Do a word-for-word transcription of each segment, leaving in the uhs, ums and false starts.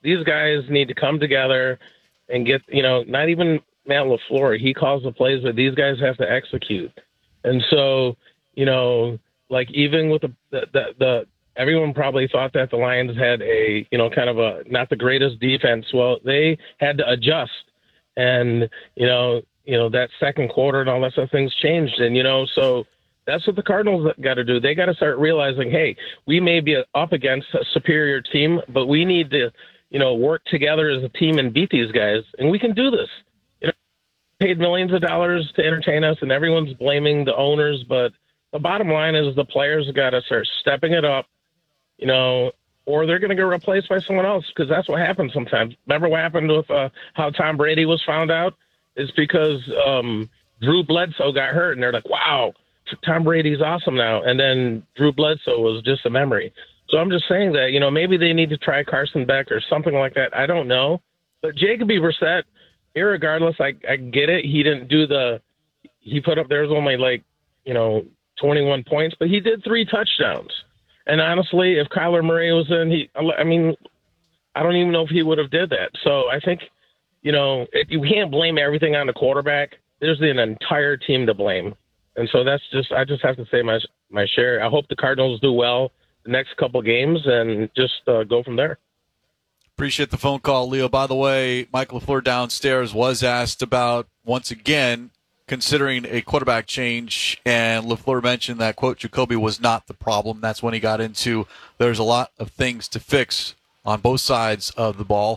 these guys need to come together and get, you know, not even Matt LaFleur. He calls the plays, but these guys have to execute. And so, you know, like even with the, the, the, the everyone probably thought that the Lions had a, you know, kind of a, not the greatest defense. Well, they had to adjust. And, you know, you know, that second quarter and all that stuff, things changed. And, you know, so that's what the Cardinals got to do. They got to start realizing, hey, we may be up against a superior team, but we need to, you know, work together as a team and beat these guys. And we can do this. You know, paid millions of dollars to entertain us, and everyone's blaming the owners. But the bottom line is the players got to start stepping it up, you know, or they're going to get replaced by someone else, because that's what happens sometimes. Remember what happened with uh, how Tom Brady was found out? It's because um, Drew Bledsoe got hurt, and they're like, wow, Tom Brady's awesome now. And then Drew Bledsoe was just a memory. So I'm just saying that, you know, maybe they need to try Carson Beck or something like that. I don't know. But Jacoby Brissett, irregardless, I, I get it. He didn't do the – he put up – there was only like, you know, twenty-one points, but he did three touchdowns. And honestly, if Kyler Murray was in, he, I mean, I don't even know if he would have did that. So I think, you know, it, you can't blame everything on the quarterback. There's an entire team to blame. And so that's just, I just have to say my my share. I hope the Cardinals do well the next couple games and just uh, go from there. Appreciate the phone call, Leo. By the way, Mike LaFleur downstairs was asked about, once again, considering a quarterback change, and LaFleur mentioned that, quote, Jacoby was not the problem. That's when he got into there's a lot of things to fix on both sides of the ball.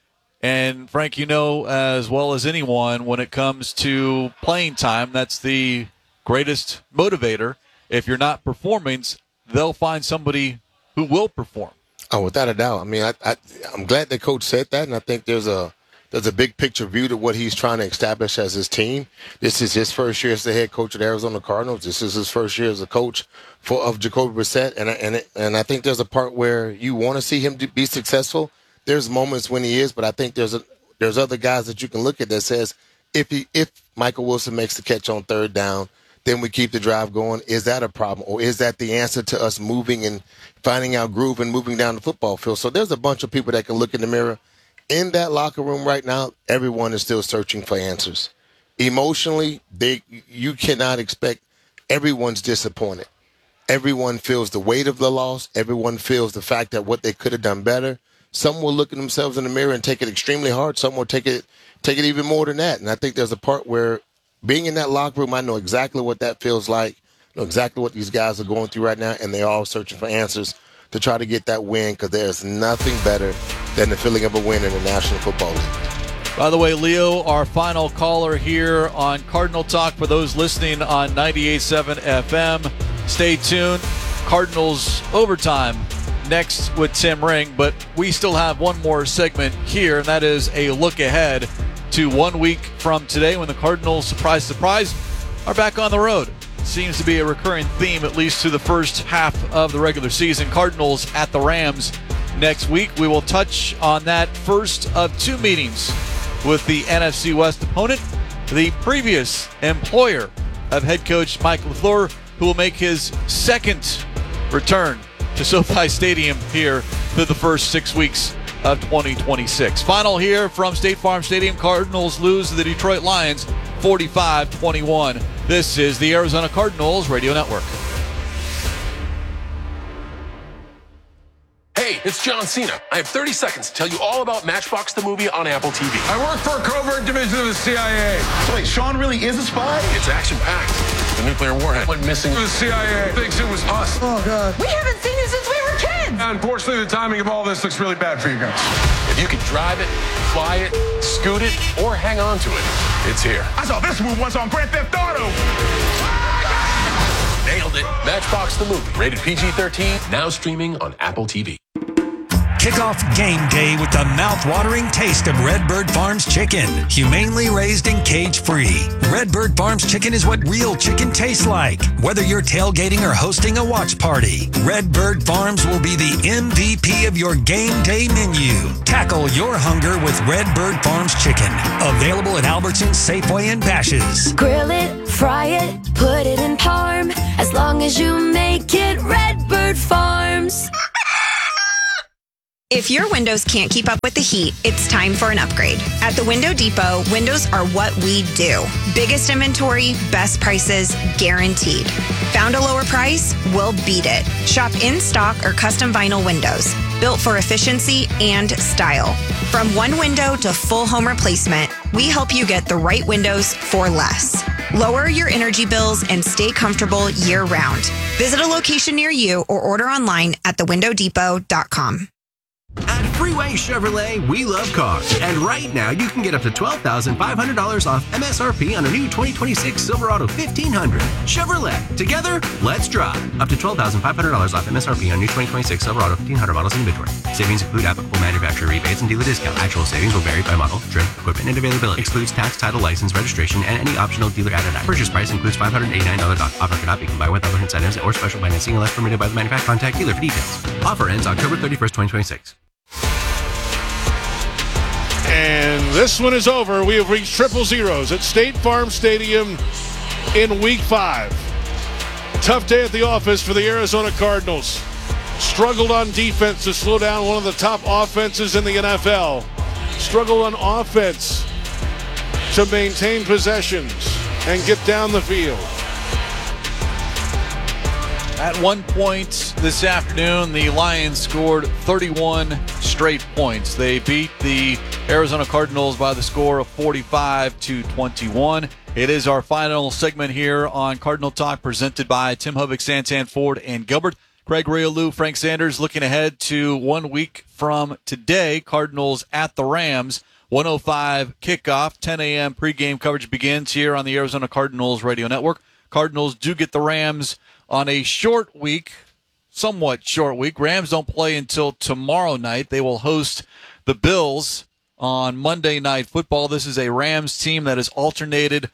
And, Frank, you know as well as anyone, when it comes to playing time, that's the greatest motivator. If you're not performing, they'll find somebody who will perform. Oh, without a doubt. I mean, I, I, I'm glad the coach said that, and I think there's a there's a big picture view to what he's trying to establish as his team. This is his first year as the head coach of the Arizona Cardinals. This is his first year as a coach for of Jacoby Brissett, and and and I think there's a part where you want to see him be successful. There's moments when he is, but I think there's a there's other guys that you can look at that says if he if Michael Wilson makes the catch on third down, then we keep the drive going. Is that a problem, or is that the answer to us moving and finding our groove and moving down the football field? So there's a bunch of people that can look in the mirror. In that locker room right now, everyone is still searching for answers. Emotionally, they you cannot expect everyone's disappointed. Everyone feels the weight of the loss. Everyone feels the fact that what they could have done better. Some will look at themselves in the mirror and take it extremely hard. Some will take it take it even more than that. And I think there's a part where being in that locker room, I know exactly what that feels like. I know exactly what these guys are going through right now, and they're all searching for answers to try to get that win, because there's nothing better than the feeling of a win in the National Football League. By the way, Leo, our final caller here on Cardinal Talk, for those listening on ninety-eight point seven F M. Stay tuned. Cardinals overtime next with Tim Ring, but we still have one more segment here, and that is a look ahead to one week from today when the Cardinals, surprise, surprise, are back on the road. Seems to be a recurring theme, at least through the first half of the regular season. Cardinals at the Rams next week. We will touch on that first of two meetings with the N F C West opponent, the previous employer of head coach Mike LaFleur, who will make his second return to SoFi Stadium here through the first six weeks of twenty twenty-six. Final here from State Farm Stadium. Cardinals lose to the Detroit Lions forty-five twenty-one. This is the Arizona Cardinals Radio Network. Hey, it's John Cena. I have thirty seconds to tell you all about Matchbox the movie on Apple T V. I work for a covert division of the C I A. So wait, Sean really is a spy? It's action-packed. The nuclear warhead went missing. The C I A thinks it was us. Oh, God. We haven't seen you since we were kids. Unfortunately, the timing of all this looks really bad for you guys. If you can drive it, fly it, scoot it, or hang on to it, it's here. I saw this move once on Grand Theft Auto. Nailed it. Matchbox the movie. Rated P G thirteen. Now streaming on Apple T V. Kick off game day with the mouth-watering taste of Redbird Farms chicken. Humanely raised and cage-free. Redbird Farms chicken is what real chicken tastes like. Whether you're tailgating or hosting a watch party, Redbird Farms will be the M V P of your game day menu. Tackle your hunger with Redbird Farms chicken. Available at Albertsons, Safeway, and Bash's'. Grill it, fry it, put it in parm. As long as you make it Redbird Farms. If your windows can't keep up with the heat, it's time for an upgrade. At the Window Depot, windows are what we do. Biggest inventory, best prices, guaranteed. Found a lower price? We'll beat it. Shop in stock or custom vinyl windows, built for efficiency and style. From one window to full home replacement, we help you get the right windows for less. Lower your energy bills and stay comfortable year-round. Visit a location near you or order online at the window depot dot com. At Freeway Chevrolet, we love cars. And right now, you can get up to twelve thousand five hundred dollars off M S R P on a new twenty twenty-six Silverado fifteen hundred. Chevrolet. Together, let's drive. Up to twelve thousand five hundred dollars off M S R P on new twenty twenty-six Silverado fifteen hundred models in inventory. Savings include applicable manufacturer rebates and dealer discount. Actual savings will vary by model, trim, equipment, and availability. Excludes tax, title, license, registration, and any optional dealer added on. Purchase price includes five hundred eighty-nine dollars off. Offer cannot be combined with other incentives or special financing unless permitted by the manufacturer. Contact dealer for details. Offer ends October thirty-first, twenty twenty-six. And this one is over. We have reached triple zeros at State Farm Stadium in week five. Tough day at the office for the Arizona Cardinals. Struggled on defense to slow down one of the top offenses in the N F L. Struggled on offense to maintain possessions and get down the field. At one point this afternoon, the Lions scored thirty-one straight points. They beat the Arizona Cardinals by the score of forty-five to twenty-one. It is our final segment here on Cardinal Talk, presented by Tim Hovick, Santan Ford, and Gilbert. Craig Riolu, Frank Sanders, looking ahead to one week from today. Cardinals at the Rams. one oh five kickoff, ten a.m. pregame coverage begins here on the Arizona Cardinals radio network. Cardinals do get the Rams on a short week, somewhat short week. Rams don't play until tomorrow night. They will host the Bills on Monday Night Football. This is a Rams team that has alternated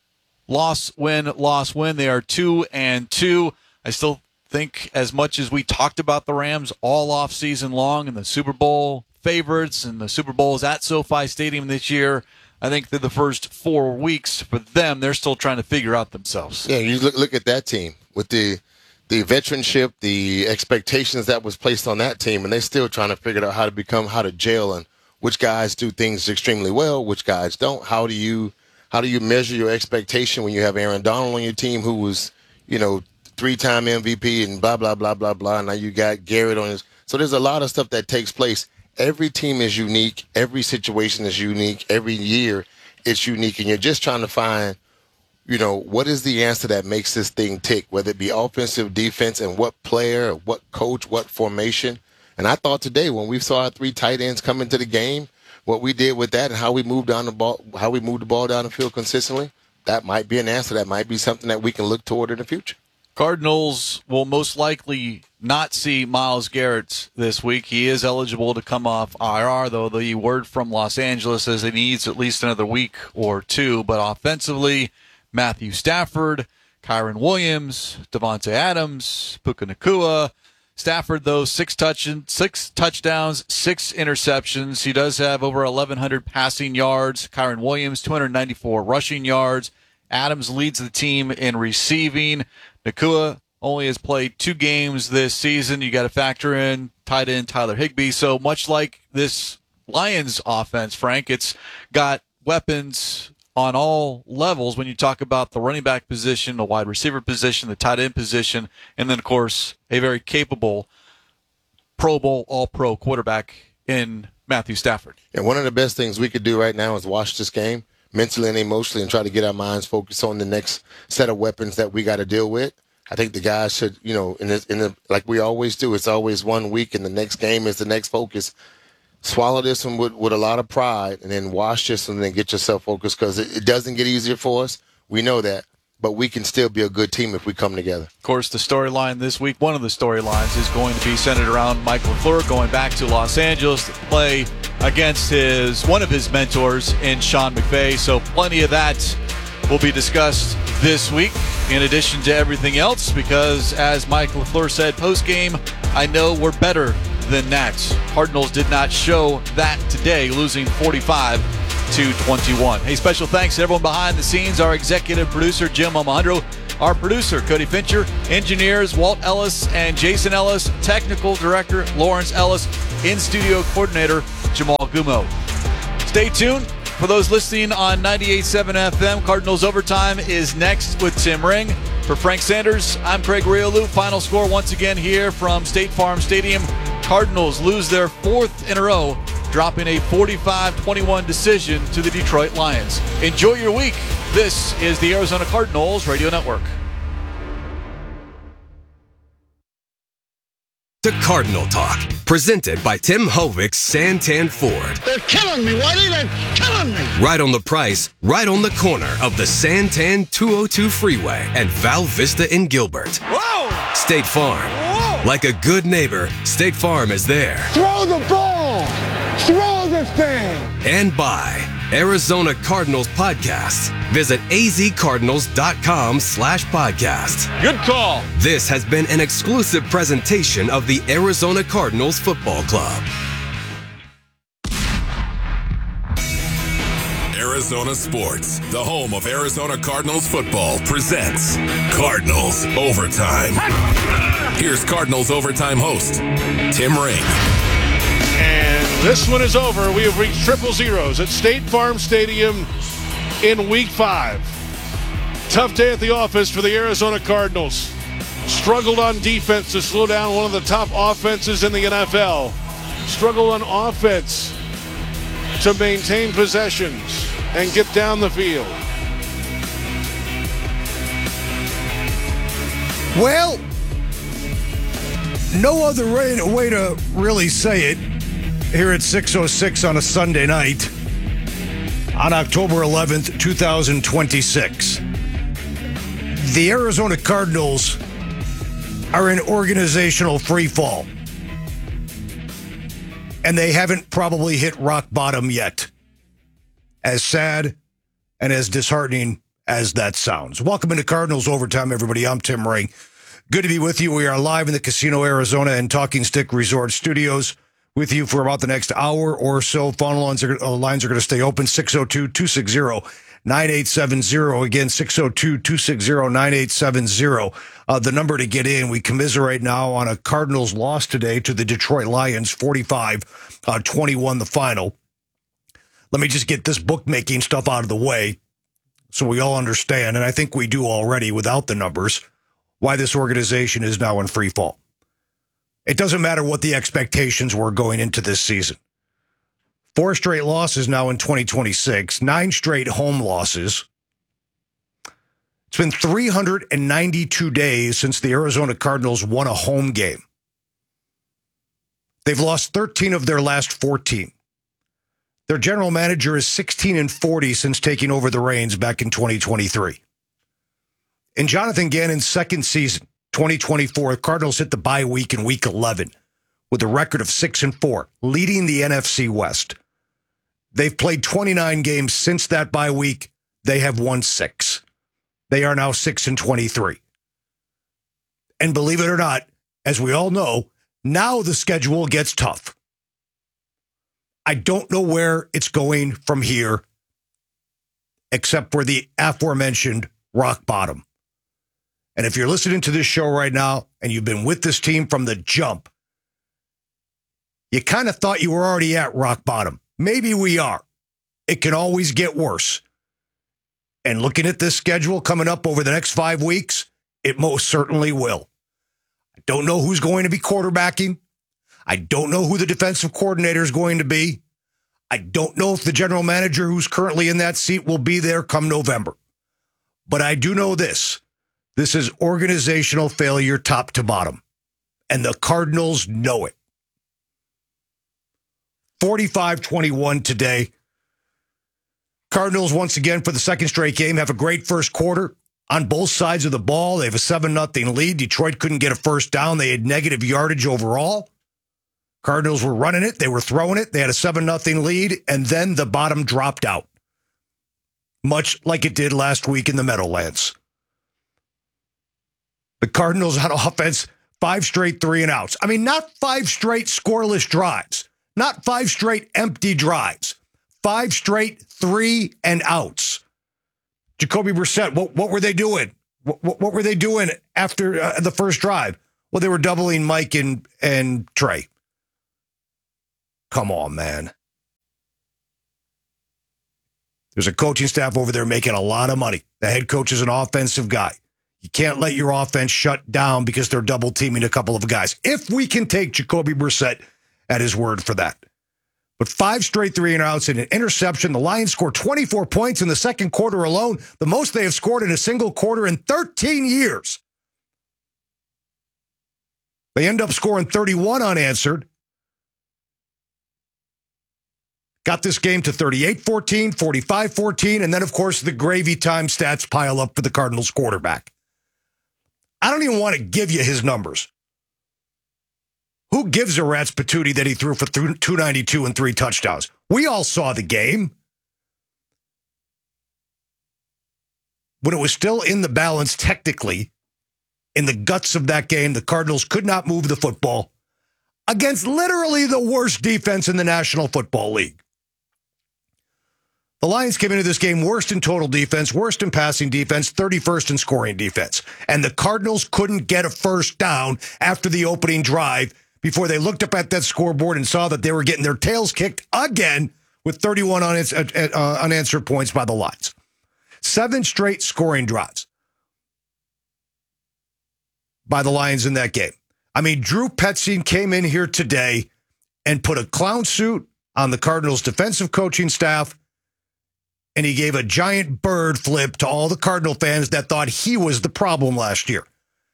loss, win, loss, win. They are two and two. I still think, as much as we talked about the Rams all off season long and the Super Bowl favorites and the Super Bowls at SoFi Stadium this year, I think through the first four weeks for them, they're still trying to figure out themselves. Yeah, you look look at that team with the the veteranship, the expectations that was placed on that team, and they're still trying to figure out how to become, how to gel, and which guys do things extremely well, which guys don't. How do you how do you measure your expectation when you have Aaron Donald on your team, who was, you know, three-time M V P and blah blah blah blah blah. Now you got Garrett on his. So there's a lot of stuff that takes place. Every team is unique. Every situation is unique. Every year it's unique. And you're just trying to find, you know, what is the answer that makes this thing tick, whether it be offensive, defense, and what player, what coach, what formation. And I thought today when we saw our three tight ends come into the game, what we did with that and how we moved down the ball, how we moved the ball down the field consistently, that might be an answer. That might be something that we can look toward in the future. Cardinals will most likely not see Myles Garrett this week. He is eligible to come off I R, though the word from Los Angeles is he needs at least another week or two. But offensively, Matthew Stafford, Kyren Williams, Devontae Adams, Puka Nacua. Stafford, though, six, touch six touchdowns, six interceptions. He does have over eleven hundred passing yards. Kyren Williams, two hundred ninety-four rushing yards. Adams leads the team in receiving. Nacua only has played two games this season. You got to factor in tight end Tyler Higbee. So much like this Lions offense, Frank, it's got weapons on all levels when you talk about the running back position, the wide receiver position, the tight end position, and then, of course, a very capable Pro Bowl, all-pro quarterback in Matthew Stafford. And one of the best things we could do right now is watch this game mentally and emotionally and try to get our minds focused on the next set of weapons that we got to deal with. I think the guys should, you know, in the, in the, like we always do, it's always one week and the next game is the next focus. Swallow this one with, with a lot of pride and then wash this and then get yourself focused, because it, it doesn't get easier for us. We know that. But we can still be a good team if we come together. Of course, the storyline this week, one of the storylines is going to be centered around Mike LaFleur going back to Los Angeles to play against his one of his mentors in Sean McVay. So plenty of that will be discussed this week, in addition to everything else, because as Mike LaFleur said post-game, I know we're better than that. Cardinals did not show that today, losing forty-five to twenty-one. Hey, special thanks to everyone behind the scenes, our executive producer, Jim Alejandro, Our producer, Cody Fincher. Engineers, Walt Ellis and Jason Ellis. Technical director, Lawrence Ellis. In-studio coordinator, Jamal Gumo. Stay tuned. For those listening on ninety-eight point seven F M, Cardinals Overtime is next with Tim Ring. For Frank Sanders, I'm Craig Riolu. Final score once again here from State Farm Stadium. Cardinals lose their fourth in a row, dropping a forty-five twenty-one decision to the Detroit Lions. Enjoy your week. This is the Arizona Cardinals Radio Network. The Cardinal Talk, presented by Tim Hovig's Santan Ford. They're killing me, Whitey. They're killing me. Right on the price, right on the corner of the Santan two oh two Freeway and Val Vista in Gilbert. Whoa! State Farm. Whoa! Like a good neighbor, State Farm is there. Throw the ball! Throw the thing! And by Arizona Cardinals Podcast. Visit azcardinals.com slash podcast. Good call. This has been an exclusive presentation of the Arizona Cardinals Football Club. Arizona Sports, the home of Arizona Cardinals football, presents Cardinals Overtime. Here's Cardinals Overtime host, Tim Ring. And this one is over. We have reached triple zeros at State Farm Stadium in week five. Tough day at the office for the Arizona Cardinals. Struggled on defense to slow down one of the top offenses in the N F L. Struggled on offense to maintain possessions and get down the field. Well, no other way, way to really say it here at six oh six on a Sunday night on October eleventh, twenty twenty-six. The Arizona Cardinals are in organizational freefall, and they haven't probably hit rock bottom yet. As sad and as disheartening as that sounds. Welcome into Cardinals Overtime, everybody. I'm Tim Ring. Good to be with you. We are live in the Casino Arizona and Talking Stick Resort Studios with you for about the next hour or so. Phone lines are, uh, lines are going to stay open. six oh two, two six zero, nine eight seven zero. Again, six oh two, two six zero, nine eight seven zero. Uh, the number to get in. We commiserate now on a Cardinals loss today to the Detroit Lions, forty-five twenty-one the final. Let me just get this bookmaking stuff out of the way so we all understand, and I think we do already without the numbers, why this organization is now in free fall. It doesn't matter what the expectations were going into this season. Four straight losses now in twenty twenty-six, nine straight home losses. It's been three hundred ninety-two days since the Arizona Cardinals won a home game. They've lost thirteen of their last fourteen. Their general manager is sixteen and forty since taking over the reins back in twenty twenty-three. In Jonathan Gannon's second season, twenty twenty-four, the Cardinals hit the bye week in week eleven with a record of six and four, leading the N F C West. They've played twenty-nine games since that bye week. They have won six. They are now six and twenty-three. And believe it or not, as we all know, now the schedule gets tough. I don't know where it's going from here, except for the aforementioned rock bottom. And if you're listening to this show right now, and you've been with this team from the jump, you kind of thought you were already at rock bottom. Maybe we are. It can always get worse. And looking at this schedule coming up over the next five weeks, it most certainly will. I don't know who's going to be quarterbacking. I don't know who the defensive coordinator is going to be. I don't know if the general manager who's currently in that seat will be there come November. But I do know this. This is organizational failure top to bottom. And the Cardinals know it. forty-five twenty-one today. Cardinals, once again, for the second straight game, have a great first quarter on both sides of the ball. They have a seven nothing lead. Detroit couldn't get a first down. They had negative yardage overall. Cardinals were running it. They were throwing it. They had a seven nothing lead, and then the bottom dropped out, much like it did last week in the Meadowlands. The Cardinals on offense, five straight three and outs. I mean, not five straight scoreless drives, not five straight empty drives, five straight three and outs. Jacoby Brissett, what, what were they doing? What, what were they doing after uh, the first drive? Well, they were doubling Mike and, and Trey. Come on, man. There's a coaching staff over there making a lot of money. The head coach is an offensive guy. You can't let your offense shut down because they're double teaming a couple of guys. If we can take Jacoby Brissett at his word for that. But five straight three and outs and an interception. The Lions scored twenty-four points in the second quarter alone, the most they have scored in a single quarter in thirteen years. They end up scoring thirty-one unanswered. Got this game to thirty-eight fourteen, forty-five fourteen, and then, of course, the gravy time stats pile up for the Cardinals quarterback. I don't even want to give you his numbers. Who gives a rat's patootie that he threw for two ninety-two and three touchdowns? We all saw the game. When it was still in the balance, technically, in the guts of that game, the Cardinals could not move the football against literally the worst defense in the National Football League. The Lions came into this game worst in total defense, worst in passing defense, thirty-first in scoring defense. And the Cardinals couldn't get a first down after the opening drive before they looked up at that scoreboard and saw that they were getting their tails kicked again with thirty-one unanswered, uh, unanswered points by the Lions. Seven straight scoring drives by the Lions in that game. I mean, Drew Petzing came in here today and put a clown suit on the Cardinals' defensive coaching staff, and he gave a giant bird flip to all the Cardinal fans that thought he was the problem last year.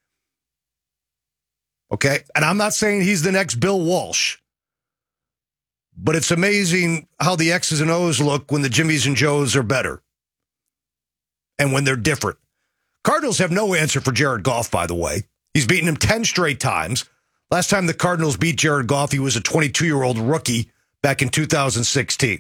Okay? And I'm not saying he's the next Bill Walsh, but it's amazing how the X's and O's look when the Jimmies and Joes are better and when they're different. Cardinals have no answer for Jared Goff, by the way. He's beaten him ten straight times. Last time the Cardinals beat Jared Goff, he was a twenty-two-year-old rookie back in two thousand sixteen.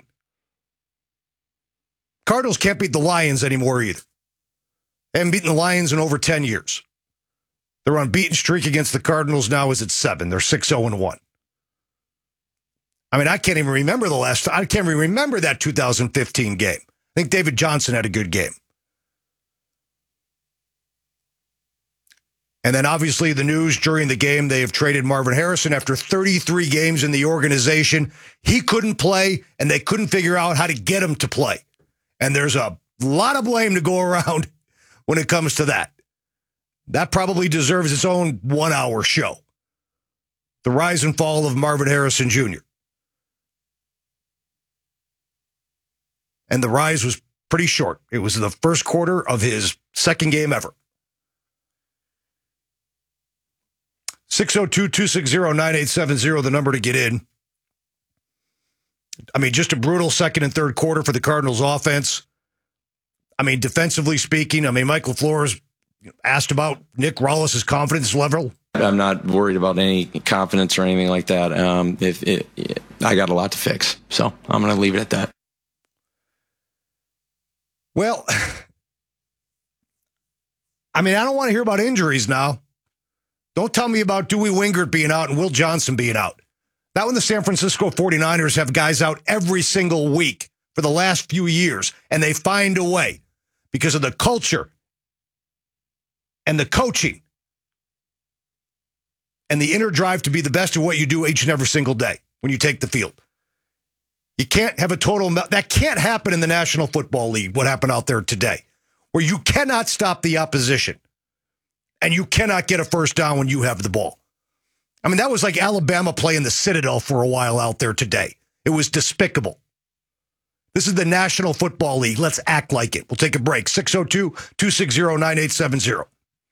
Cardinals can't beat the Lions anymore either. They haven't beaten the Lions in over ten years. Their unbeaten streak against the Cardinals now is at seven. They're six oh one. I mean, I can't even remember the last I can't even remember that two thousand fifteen game. I think David Johnson had a good game. And then obviously the news during the game, they have traded Marvin Harrison after thirty-three games in the organization. He couldn't play, and they couldn't figure out how to get him to play. And there's a lot of blame to go around when it comes to that. That probably deserves its own one-hour show. The rise and fall of Marvin Harrison Junior And the rise was pretty short. It was the first quarter of his second game ever. six oh two, two six oh, nine eight seven oh, the number to get in. I mean, just a brutal second and third quarter for the Cardinals offense. I mean, defensively speaking, I mean, Mike LaFleur asked about Nick Rawlings' confidence level. I'm not worried about any confidence or anything like that. Um, if it, it, I got a lot to fix, so I'm going to leave it at that. Well, I mean, I don't want to hear about injuries now. Don't tell me about Dewey Wingert being out and Will Johnson being out. That when the San Francisco forty-niners have guys out every single week for the last few years, and they find a way because of the culture and the coaching and the inner drive to be the best at what you do each and every single day when you take the field. You can't have a total... That can't happen in the National Football League, what happened out there today, where you cannot stop the opposition and you cannot get a first down when you have the ball. I mean, that was like Alabama playing the Citadel for a while out there today. It was despicable. This is the National Football League. Let's act like it. We'll take a break. six oh two, two six oh, nine eight seven oh.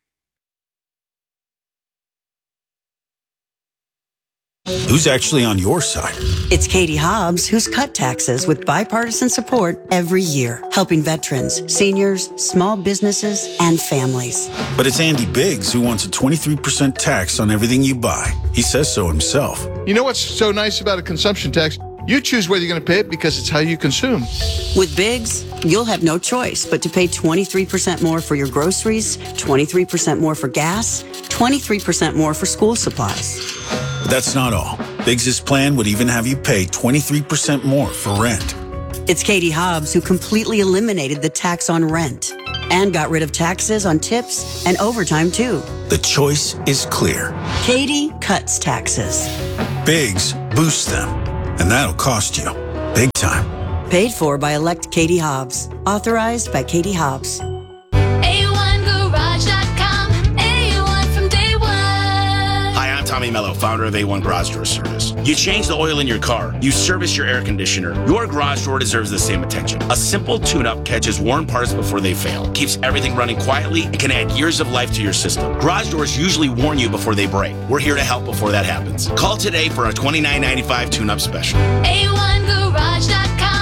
Who's actually on your side? It's Katie Hobbs, who's cut taxes with bipartisan support every year, helping veterans, seniors, small businesses, and families. But it's Andy Biggs who wants a twenty-three percent tax on everything you buy. He says so himself. You know what's so nice about a consumption tax? You choose whether you're going to pay it because it's how you consume. With Biggs, you'll have no choice but to pay twenty-three percent more for your groceries, twenty-three percent more for gas, twenty-three percent more for school supplies. But that's not all. Biggs' plan would even have you pay twenty-three percent more for rent. It's Katie Hobbs who completely eliminated the tax on rent and got rid of taxes on tips and overtime, too. The choice is clear. Katie cuts taxes. Biggs boosts them, and that'll cost you big time. Paid for by elect Katie Hobbs. Authorized by Katie Hobbs. A one garage dot com. A one from day one. Hi, I'm Tommy Mello, founder of A one Garage Door Service. You change the oil in your car. You service your air conditioner. Your garage door deserves the same attention. A simple tune-up catches worn parts before they fail, keeps everything running quietly, and can add years of life to your system. Garage doors usually warn you before they break. We're here to help before that happens. Call today for a twenty-nine ninety-five tune-up special. A one garage dot com.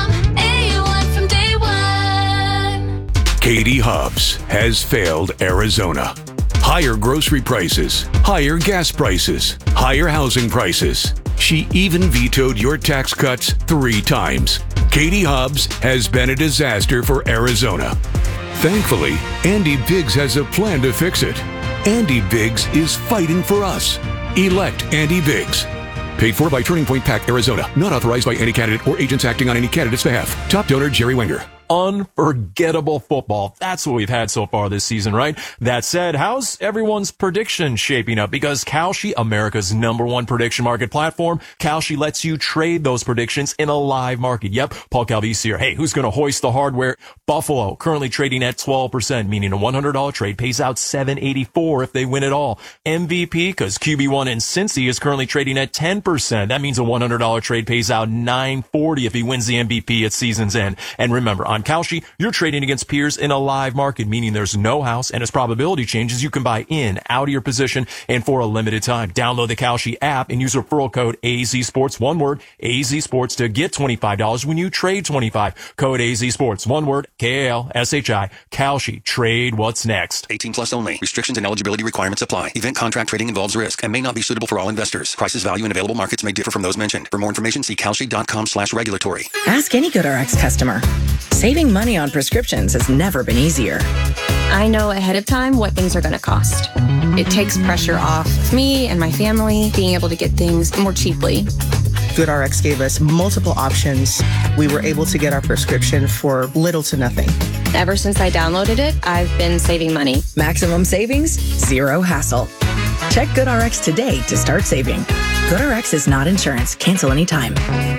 Katie Hobbs has failed Arizona. Higher grocery prices, higher gas prices, higher housing prices. She even vetoed your tax cuts three times. Katie Hobbs has been a disaster for Arizona. Thankfully, Andy Biggs has a plan to fix it. Andy Biggs is fighting for us. Elect Andy Biggs. Paid for by Turning Point PAC, Arizona. Not authorized by any candidate or agents acting on any candidate's behalf. Top donor, Jerry Wenger. Unforgettable football. That's what we've had so far this season, right? That said, how's everyone's prediction shaping up? Because Kalshi, America's number one prediction market platform, Kalshi lets you trade those predictions in a live market. Yep, Paul Calvisi here. Hey, who's going to hoist the hardware? Buffalo, currently trading at twelve percent, meaning a one hundred dollars trade pays out seven eighty-four if they win it all. M V P, because Q B one in Cincy is currently trading at ten percent. That means a one hundred dollars trade pays out nine forty if he wins the M V P at season's end. And remember, on Kalshi, you're trading against peers in a live market, meaning there's no house, and as probability changes, you can buy in, out of your position, and for a limited time. Download the Kalshi app and use referral code A Z Sports, one word, A Z Sports, to get twenty-five dollars when you trade twenty-five dollars. Code A Z Sports, one word, K A L S H I, Kalshi. Trade what's next. eighteen plus only. Restrictions and eligibility requirements apply. Event contract trading involves risk and may not be suitable for all investors. Prices, value, and available markets may differ from those mentioned. For more information, see kalshi.com slash regulatory. Ask any GoodRx customer. Saving money on prescriptions has never been easier. I know ahead of time what things are going to cost. It takes pressure off me and my family being able to get things more cheaply. GoodRx gave us multiple options. We were able to get our prescription for little to nothing. Ever since I downloaded it, I've been saving money. Maximum savings, zero hassle. Check GoodRx today to start saving. GoodRx is not insurance. Cancel anytime.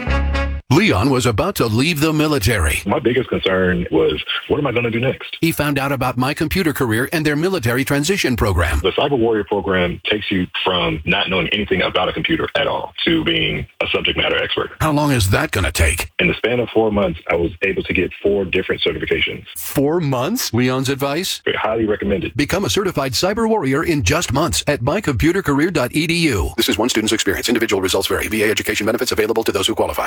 Leon was about to leave the military. My biggest concern was, what am I going to do next? He found out about My Computer Career and their military transition program. The Cyber Warrior program takes you from not knowing anything about a computer at all to being a subject matter expert. How long is that going to take? In the span of four months, I was able to get four different certifications. Four months? Leon's advice? Highly recommended. Become a certified cyber warrior in just months at my computer career dot e d u. This is one student's experience. Individual results vary. V A education benefits available to those who qualify.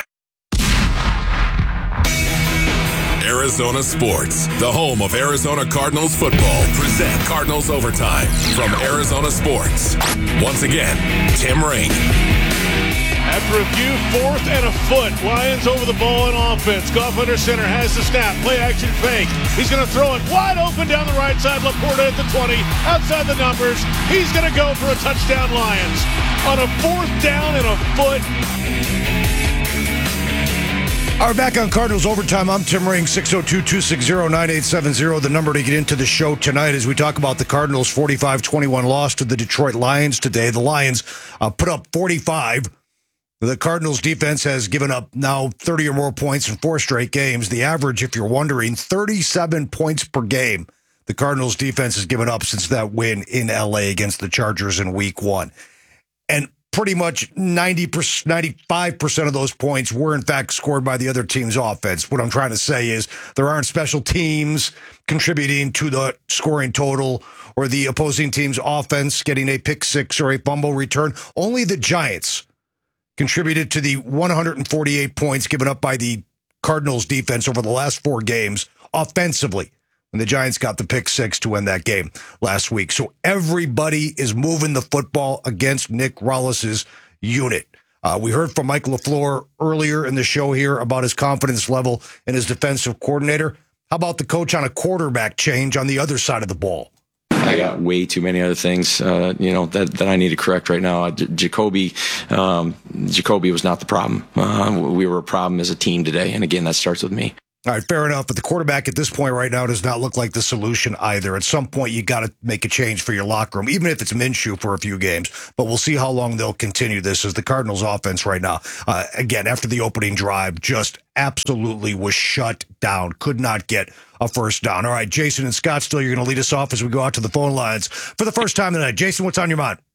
Arizona Sports, the home of Arizona Cardinals football, present Cardinals Overtime from Arizona Sports. Once again, Tim Ring. After a few, fourth and a foot. Lions over the ball in offense. Goff under center, has the snap. Play action fake. He's going to throw it wide open down the right side. Laporta at the twenty. Outside the numbers. He's going to go for a touchdown, Lions. On a fourth down and a foot. All right, back on Cardinals Overtime. I'm Tim Ring, six oh two, two six zero, nine eight seven zero, the number to get into the show tonight as we talk about the Cardinals' forty-five twenty-one loss to the Detroit Lions today. The Lions uh, put up forty-five. The Cardinals' defense has given up now thirty or more points in four straight games. The average, if you're wondering, thirty-seven points per game the Cardinals' defense has given up since that win in L A against the Chargers in week one. And pretty much ninety percent, ninety-five percent of those points were, in fact, scored by the other team's offense. What I'm trying to say is there aren't special teams contributing to the scoring total or the opposing team's offense getting a pick six or a fumble return. Only the Giants contributed to the one hundred forty-eight points given up by the Cardinals defense over the last four games offensively. And the Giants got the pick six to win that game last week. So everybody is moving the football against Nick Rollis's unit. Uh, we heard from Mike LaFleur earlier in the show here about his confidence level in his defensive coordinator. How about the coach on a quarterback change on the other side of the ball? I got way too many other things, uh, you know, that, that I need to correct right now. J- Jacoby, um, Jacoby was not the problem. Uh, we were a problem as a team today. And again, that starts with me. All right, fair enough. But the quarterback at this point right now does not look like the solution either. At some point, you got to make a change for your locker room, even if it's Minshew for a few games. But we'll see how long they'll continue this as the Cardinals offense right now. Uh, again, after the opening drive, just absolutely was shut down. Could not get a first down. All right, Jason and Scottsdale, you're going to lead us off as we go out to the phone lines for the first time tonight. Jason, what's on your mind?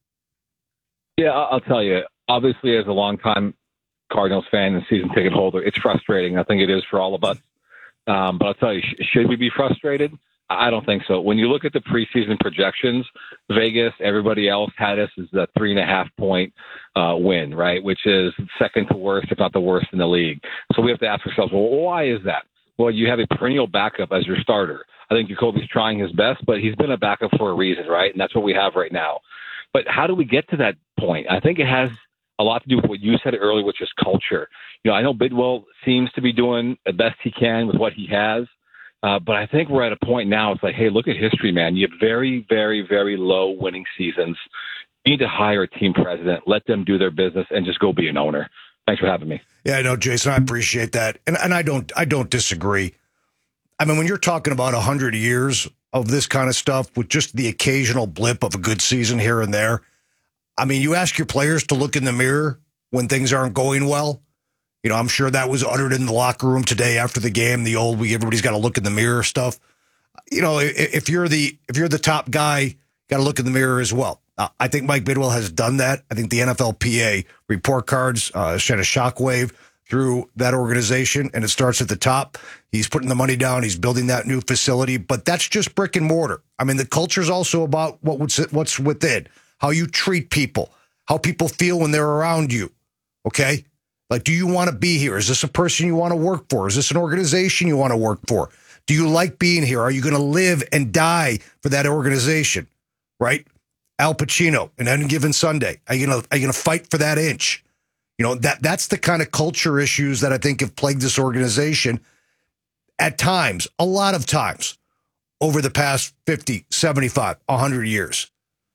Yeah, I'll tell you. Obviously, as a longtime Cardinals fan and season ticket holder, it's frustrating. I think it is for all of us. Um, but I'll tell you, sh- should we be frustrated? I don't think so. When you look at the preseason projections, Vegas, everybody else had us as a three and a half point uh, win, right? Which is second to worst, if not the worst in the league. So we have to ask ourselves, well, why is that? Well, you have a perennial backup as your starter. I think Jacoby's trying his best, but he's been a backup for a reason, right? And that's what we have right now. But how do we get to that point? I think it has a lot to do with what you said earlier, which is culture. You know, I know Bidwell seems to be doing the best he can with what he has, uh, but I think we're at a point now. It's like, hey, look at history, man. You have very, very, very low winning seasons. You need to hire a team president, let them do their business, and just go be an owner. Thanks for having me. Yeah, I know, Jason. I appreciate that, and and I don't I don't disagree. I mean, when you're talking about a hundred years of this kind of stuff with just the occasional blip of a good season here and there. I mean, you ask your players to look in the mirror when things aren't going well. You know, I'm sure that was uttered in the locker room today after the game. The old "we everybody's got to look in the mirror" stuff. You know, if you're the if you're the top guy, got to look in the mirror as well. Uh, I think Mike Bidwell has done that. I think the N F L P A report cards uh, shed a shockwave through that organization, and it starts at the top. He's putting the money down. He's building that new facility, but that's just brick and mortar. I mean, the culture is also about what what's within. How you treat people, how people feel when they're around you, okay? Like, do you want to be here? Is this a person you want to work for? Is this an organization you want to work for? Do you like being here? Are you going to live and die for that organization, right? Al Pacino, in Any Given Sunday, are you going to are you going to fight for that inch? You know, that that's the kind of culture issues that I think have plagued this organization at times, a lot of times, over the past fifty, seventy-five, one hundred years.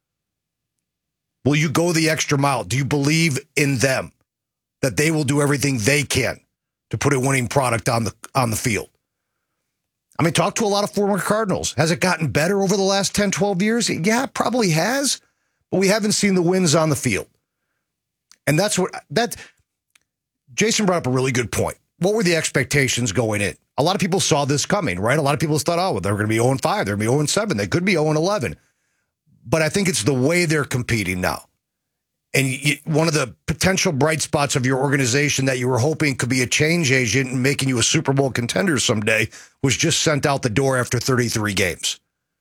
Will you go the extra mile? Do you believe in them that they will do everything they can to put a winning product on the on the field? I mean, talk to a lot of former Cardinals. Has it gotten better over the last ten, twelve years? Yeah, it probably has, but we haven't seen the wins on the field. And that's what that Jason brought up a really good point. What were the expectations going in? A lot of people saw this coming, right? A lot of people thought, oh, well, they're going to be oh and five, they're going to be oh and seven, they could be oh and eleven. But I think it's the way they're competing now. And you, one of the potential bright spots of your organization that you were hoping could be a change agent and making you a Super Bowl contender someday was just sent out the door after thirty-three games.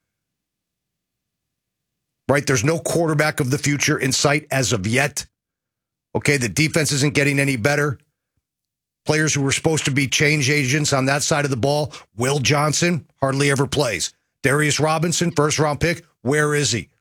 Right? There's no quarterback of the future in sight as of yet. Okay, the defense isn't getting any better. Players who were supposed to be change agents on that side of the ball, Will Johnson, hardly ever plays. Darius Robinson, first round pick, where is he?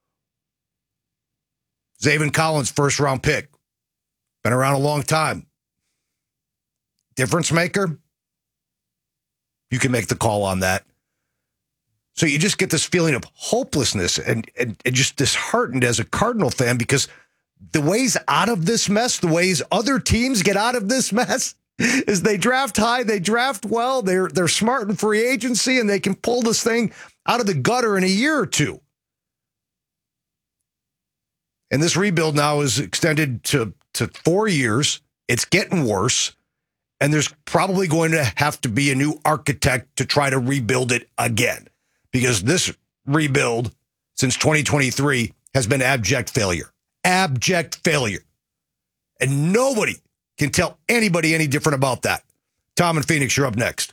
Zaven Collins, first round pick. Been around a long time. Difference maker? You can make the call on that. So you just get this feeling of hopelessness and, and, and just disheartened as a Cardinal fan because the ways out of this mess, the ways other teams get out of this mess is they draft high, they draft well, they're they're smart in free agency, and they can pull this thing out of the gutter in a year or two. And this rebuild now is extended to, to four years. It's getting worse. And there's probably going to have to be a new architect to try to rebuild it again. Because this rebuild since twenty twenty-three has been abject failure. Abject failure. And nobody can tell anybody any different about that. Tom and Phoenix, you're up next.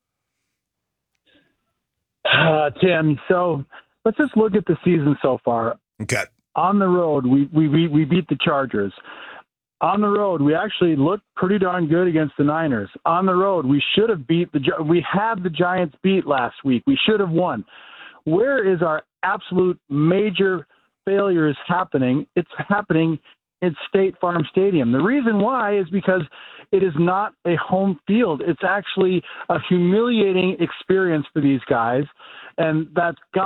Uh, Tim, so let's just look at the season so far. Okay. On the road, we, we, we, we beat the Chargers. On the road, we actually looked pretty darn good against the Niners. On the road, we should have beat the – we had the Giants beat last week. We should have won. Where is our absolute major failures happening? It's happening in State Farm Stadium. The reason why is because it is not a home field. It's actually a humiliating experience for these guys, and that's got to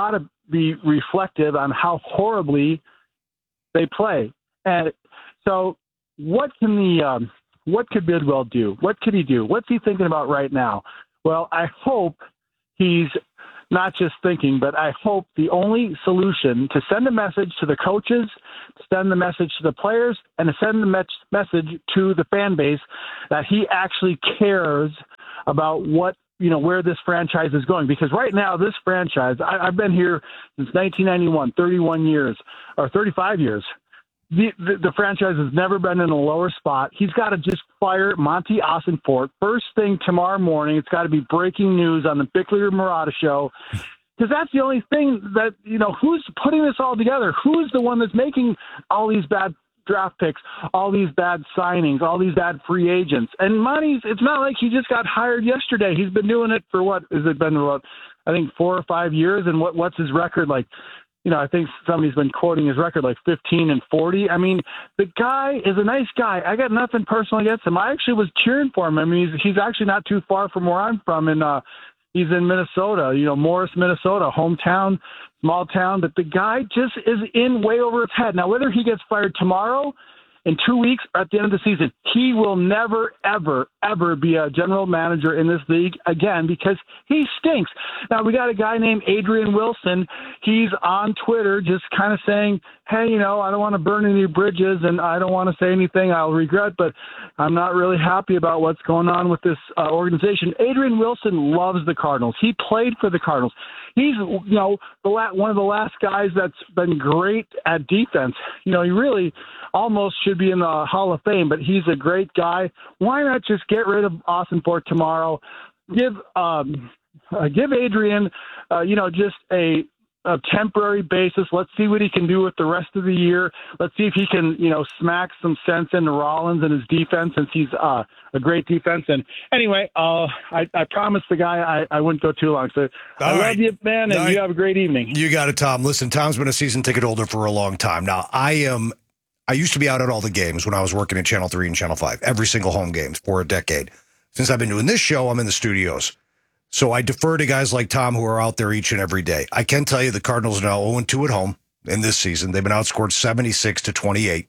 be reflective on how horribly they play. And so what can the um, what could Bidwell do? What could he do? What's he thinking about right now? Well, I hope he's not just thinking, but I hope the only solution to send a message to the coaches, to send the message to the players, and to send the me- message to the fan base that he actually cares about what, you know, where this franchise is going. Because right now, this franchise, I, I've been here since nineteen ninety-one, thirty-one years, or thirty-five years. The, the, the franchise has never been in a lower spot. He's got to just fire Monty Ossenfort first thing tomorrow morning. It's got to be breaking news on the Bickley Murata show, because that's the only thing that, you know, who's putting this all together? Who's the one that's making all these bad draft picks, all these bad signings, all these bad free agents? And Monty's, it's not like he just got hired yesterday. He's been doing it for what has it been about, I think, four or five years. And what what's his record like? You know, I think somebody's been quoting his record like fifteen and forty. I mean, the guy is a nice guy. I got nothing personal against him. I actually was cheering for him. I mean, he's, he's actually not too far from where I'm from. And uh, he's in Minnesota, you know, Morris, Minnesota, hometown, small town. But the guy just is in way over his head. Now, whether he gets fired tomorrow, in two weeks, or at the end of the season, he will never, ever, ever be a general manager in this league again, because he stinks. Now, we got a guy named Adrian Wilson. He's on Twitter just kind of saying, hey, you know, I don't want to burn any bridges, and I don't want to say anything I'll regret, but I'm not really happy about what's going on with this uh, organization. Adrian Wilson loves the Cardinals. He played for the Cardinals. He's, you know, the la- one of the last guys that's been great at defense. You know, he really almost should be in the Hall of Fame, but he's a great guy. Why not just get rid of Ossenfort tomorrow? Give um, uh, give Adrian, uh, you know, just a, a temporary basis. Let's see what he can do with the rest of the year. Let's see if he can, you know, smack some sense into Rollins and his defense, since he's uh, a great defense. And anyway, uh, I, I promised the guy I, I wouldn't go too long. So All I love right. you, man, and All right. you have a great evening. You got it, Tom. Listen, Tom's been a season ticket holder for a long time. Now, I am. I used to be out at all the games when I was working at Channel three and Channel five, every single home games for a decade. Since I've been doing this show, I'm in the studios. So I defer to guys like Tom who are out there each and every day. I can tell you the Cardinals are now oh and two at home in this season. They've been outscored seventy-six to twenty-eight.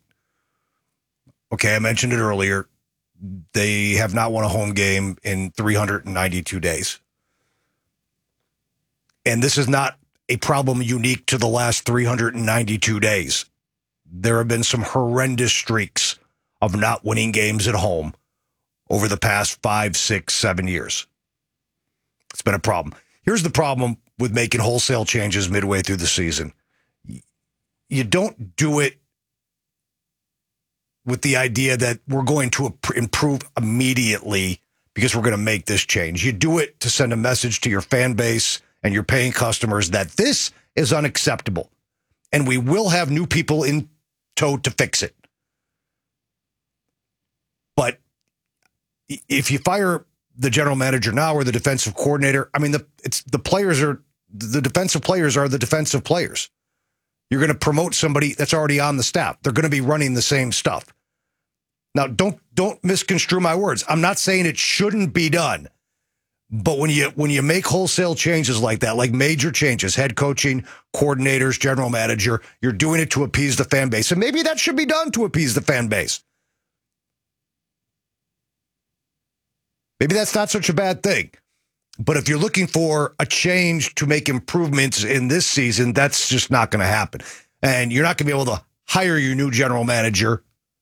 Okay, I mentioned it earlier. They have not won a home game in three hundred ninety-two days. And this is not a problem unique to the last three hundred ninety-two days. There have been some horrendous streaks of not winning games at home over the past five, six, seven years. It's been a problem. Here's the problem with making wholesale changes midway through the season. You don't do it with the idea that we're going to improve immediately because we're going to make this change. You do it to send a message to your fan base and your paying customers that this is unacceptable. And we will have new people in tow to fix it. But if you fire the general manager now or the defensive coordinator, I mean, the it's the players are the defensive players are the defensive players. You're going to promote somebody that's already on the staff. They're going to be running the same stuff. Now, don't don't misconstrue my words. I'm not saying it shouldn't be done. But when you when you make wholesale changes like that, like major changes, head coaching, coordinators, general manager, you're doing it to appease the fan base. And maybe that should be done to appease the fan base. Maybe that's not such a bad thing. But if you're looking for a change to make improvements in this season, that's just not going to happen. And you're not going to be able to hire your new general manager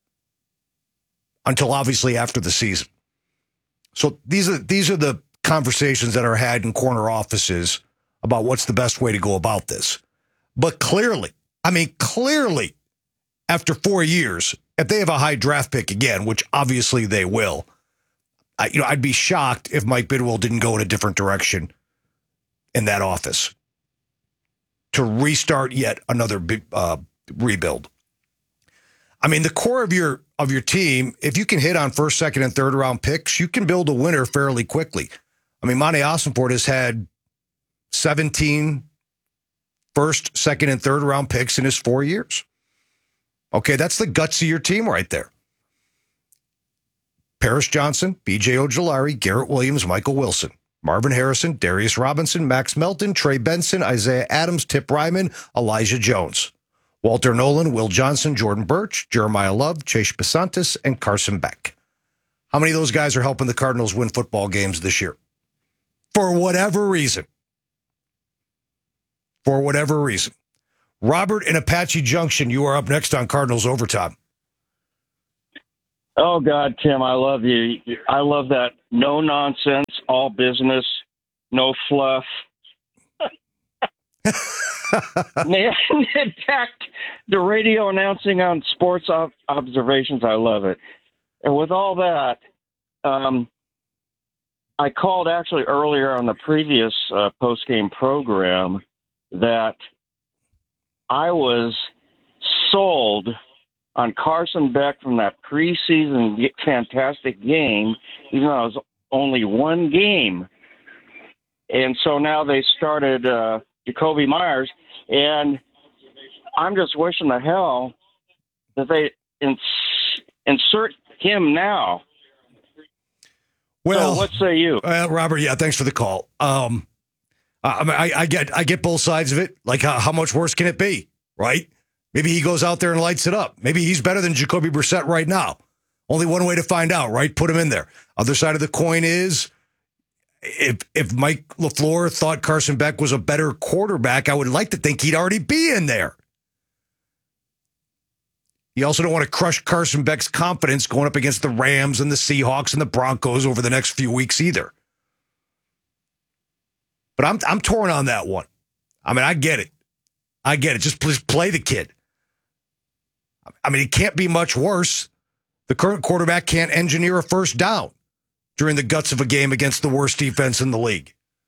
until obviously after the season. So these are these are the conversations that are had in corner offices about what's the best way to go about this. But clearly, I mean, clearly, after four years, if they have a high draft pick again, which obviously they will, I, you know, I'd be shocked if Mike Bidwell didn't go in a different direction in that office to restart yet another uh, rebuild. I mean, the core of your of your team, if you can hit on first, second, and third round picks, you can build a winner fairly quickly. I mean, Monty Ossenfort has had seventeen first, second, and third round picks in his four years. Okay, that's the guts of your team right there. Paris Johnson, B J Ojulari, Garrett Williams, Michael Wilson. Marvin Harrison, Darius Robinson, Max Melton, Trey Benson, Isaiah Adams, Tip Ryman, Elijah Jones, Walter Nolan, Will Johnson, Jordan Birch, Jeremiah Love, Chase Basantis, and Carson Beck. How many of those guys are helping the Cardinals win football games this year? For whatever reason. For whatever reason. Robert in Apache Junction, you are up next on Cardinals Overtime. Oh, God, Tim, I love you. I love that no nonsense, all business, no fluff. In fact, the radio announcing on sports ob- observations, I love it. And with all that, um, I called actually earlier on the previous uh, post-game program that I was sold on Carson Beck from that preseason fantastic game, even though it was only one game. And so now they started uh, Jacoby Myers, and I'm just wishing the hell that they ins- insert him now. Well, so what say you? Uh, Robert, yeah, thanks for the call. Um, I, I, I get I get both sides of it. Like, how, how much worse can it be, right? Maybe he goes out there and lights it up. Maybe he's better than Jacoby Brissett right now. Only one way to find out, right? Put him in there. Other side of the coin is, if if Mike LaFleur thought Carson Beck was a better quarterback, I would like to think he'd already be in there. You also don't want to crush Carson Beck's confidence going up against the Rams and the Seahawks and the Broncos over the next few weeks either. But I'm I'm torn on that one. I mean, I get it. I get it. Just please play the kid. I mean, it can't be much worse. The current quarterback can't engineer a first down during the guts of a game against the worst defense in the league.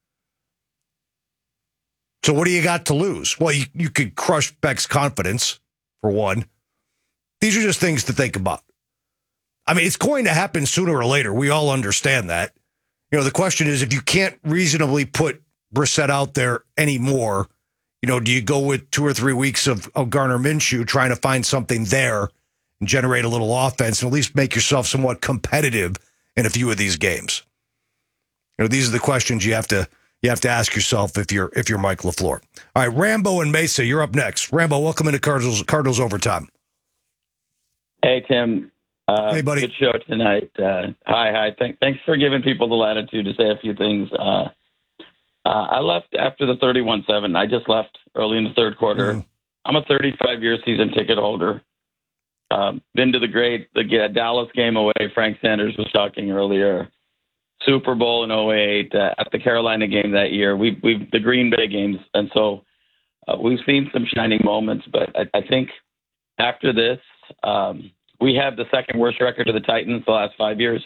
So what do you got to lose? Well, you, you could crush Beck's confidence, for one. These are just things to think about. I mean, it's going to happen sooner or later. We all understand that. You know, the question is, if you can't reasonably put Brissett out there anymore, you know, do you go with two or three weeks of, of Gardner Minshew trying to find something there and generate a little offense and at least make yourself somewhat competitive in a few of these games? You know, these are the questions you have to you have to ask yourself if you're if you're Mike LaFleur. All right, Rambo and Mesa, you're up next. Rambo, welcome into Cardinals Cardinals Overtime. Hey, Tim. Uh, hey, buddy. Good show tonight. Uh, hi, hi. Thank, thanks for giving people the latitude to say a few things. Uh, uh, I left after the thirty-one seven. I just left early in the third quarter. Mm. I'm a thirty-five-year season ticket holder. Um, been to the great the yeah, Dallas game away. Frank Sanders was talking earlier. Super Bowl in oh eight, uh, at the Carolina game that year. We we the Green Bay games, and so uh, we've seen some shining moments. But I, I think after this, um, we have the second worst record of the Titans the last five years,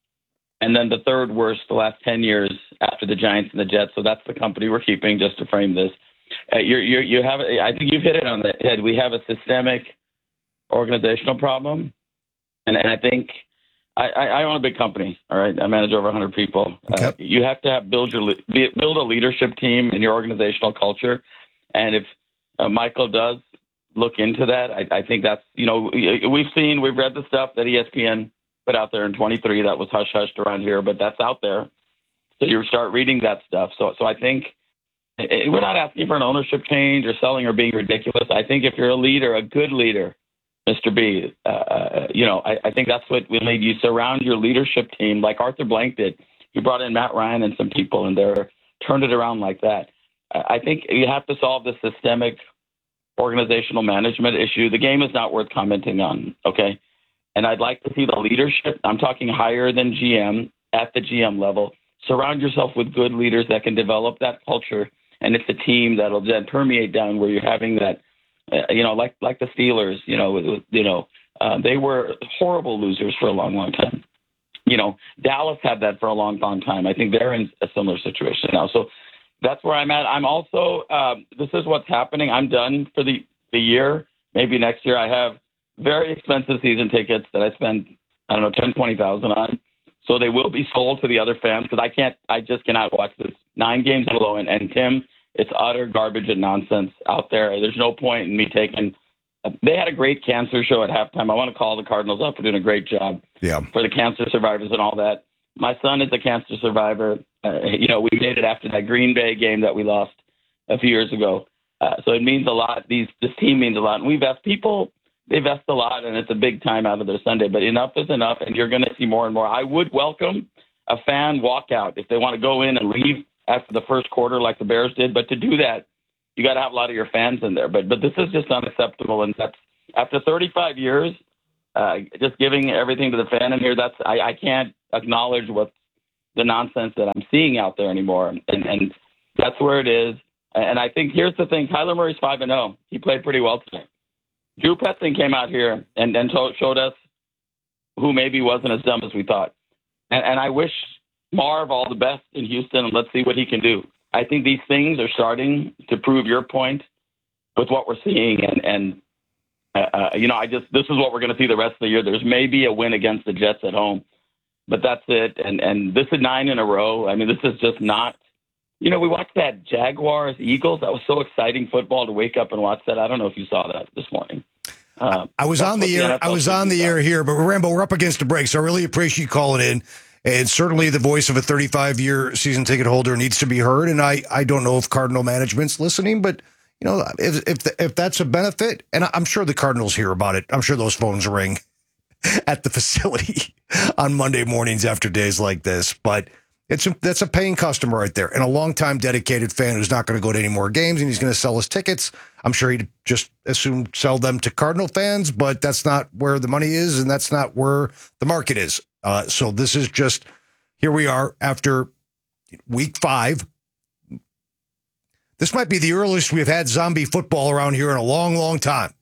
and then the third worst the last ten years after the Giants and the Jets. So that's the company we're keeping. Just to frame this, uh, you you you have I think you've hit it on the head. We have a systemic organizational problem, and, and I think I, I, I own a big company. All right, I manage over one hundred people. Okay. Uh, you have to have build your build a leadership team in your organizational culture, and if uh, Michael does look into that, I, I think that's you know we've seen we've read the stuff that E S P N put out there in twenty-three that was hush hushed around here, but that's out there. So you start reading that stuff. So so I think it, we're not asking for an ownership change or selling or being ridiculous. I think if you're a leader, a good leader, Mister B, uh, you know, I, I think that's what we need. You surround your leadership team like Arthur Blank did. He brought in Matt Ryan and some people, and they're turned it around like that. I think you have to solve the systemic organizational management issue. The game is not worth commenting on, okay? And I'd like to see the leadership. I'm talking higher than G M, at the G M level. Surround yourself with good leaders that can develop that culture, and it's a team that'll then permeate down where you're having that. Uh, you know, like like the Steelers, you know, with, with, you know, uh, they were horrible losers for a long, long time. You know, Dallas had that for a long, long time. I think they're in a similar situation now. So that's where I'm at. I'm also, um, this is what's happening. I'm done for the, the year. Maybe next year I have very expensive season tickets that I spend, I don't know, ten, twenty thousand on. So they will be sold to the other fans because I can't, I just cannot watch this nine games in a row. And, and Tim, it's utter garbage and nonsense out there. There's no point in me taking – they had a great cancer show at halftime. I want to call the Cardinals up for doing a great job yeah. for the cancer survivors and all that. My son is a cancer survivor. Uh, you know, we made it after that Green Bay game that we lost a few years ago. Uh, so it means a lot. These this team means a lot, and we vest people. They vest a lot, and it's a big time out of their Sunday. But enough is enough, and you're going to see more and more. I would welcome a fan walkout if they want to go in and leave after the first quarter like the Bears did. But to do that, you got to have a lot of your fans in there. But but this is just unacceptable, and that's after thirty-five years, uh, just giving everything to the fan in here. That's I, I can't acknowledge what the nonsense that I'm seeing out there anymore, and and that's where it is. And I think here's the thing: Kyler Murray's five and zero. He played pretty well today. Drew Petzing came out here and and told, showed us who maybe wasn't as dumb as we thought. And, and I wish Marv all the best in Houston, and let's see what he can do. I think these things are starting to prove your point with what we're seeing, and and uh, uh, you know, I just this is what we're going to see the rest of the year. There's maybe a win against the Jets at home, but that's it. And and this is nine in a row. I mean, this is just not. You know, we watched that Jaguars Eagles. That was so exciting football to wake up and watch that. I don't know if you saw that this morning. Um, I was on the air. I was on the air here, but Rambo, we're up against the break, so I really appreciate you calling in. And certainly, the voice of a thirty-five year season ticket holder needs to be heard. And I, I don't know if Cardinal management's listening, but you know, if if the, if that's a benefit, and I'm sure the Cardinals hear about it. I'm sure those phones ring at the facility on Monday mornings after days like this, but. It's a, that's a paying customer right there, and a longtime dedicated fan who's not going to go to any more games, and he's going to sell his tickets. I'm sure he'd just assume sell them to Cardinal fans, but that's not where the money is, and that's not where the market is. Uh, so this is just, here we are after week five. This might be the earliest we've had zombie football around here in a long, long time.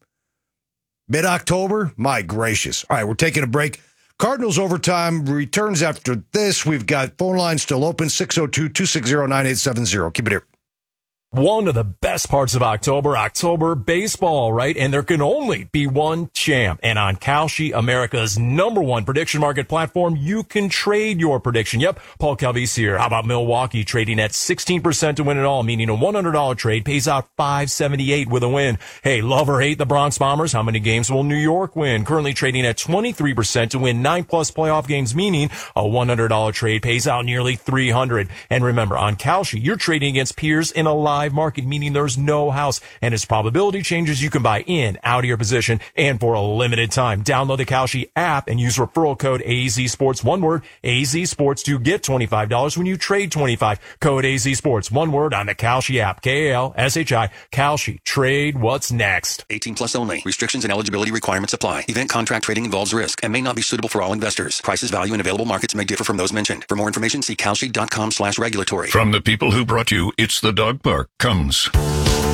Mid-October? My gracious. All right, we're taking a break. Cardinals Overtime returns after this. We've got phone lines still open, six oh two, two six zero, nine eight seven zero. Keep it here. One of the best parts of October, October baseball, right? And there can only be one champ. And on Kalshi, America's number one prediction market platform, you can trade your prediction. Yep, Paul Calvise here. How about Milwaukee trading at sixteen percent to win it all, meaning a one hundred dollars trade pays out five seventy-eight with a win. Hey, love or hate the Bronx Bombers? How many games will New York win? Currently trading at twenty-three percent to win nine plus playoff games, meaning a one hundred dollars trade pays out nearly three hundred dollars. And remember, on Kalshi, you're trading against peers in a live market, meaning there's no house, and as probability changes, you can buy in, out of your position, and for a limited time. Download the Kalshi app and use referral code A Z Sports, one word, A Z Sports, to get twenty-five dollars when you trade twenty-five dollars. Code A Z Sports, one word, on the Kalshi app. K A L S H I, Kalshi. Trade what's next. eighteen plus only. Restrictions and eligibility requirements apply. Event contract trading involves risk and may not be suitable for all investors. Prices, value, and available markets may differ from those mentioned. For more information, see kalshi dot com slash regulatory. From the people who brought you It's the Dog Park comes